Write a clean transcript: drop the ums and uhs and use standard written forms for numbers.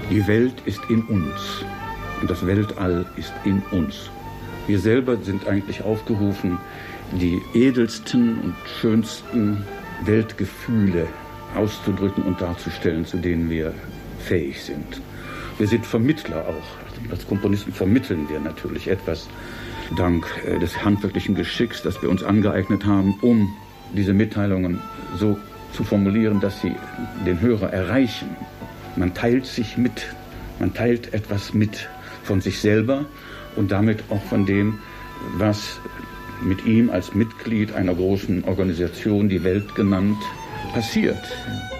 Die Welt ist in uns und das Weltall ist in uns. Wir selber sind eigentlich aufgerufen, die edelsten und schönsten Weltgefühle auszudrücken und darzustellen, zu denen wir fähig sind. Wir sind Vermittler auch. Als Komponisten vermitteln wir natürlich etwas dank des handwerklichen Geschicks, das wir uns angeeignet haben, um diese Mitteilungen so zu formulieren, dass sie den Hörer erreichen. Man teilt sich mit, man teilt etwas mit von sich selber und damit auch von dem, was mit ihm als Mitglied einer großen Organisation, die Welt genannt, passiert.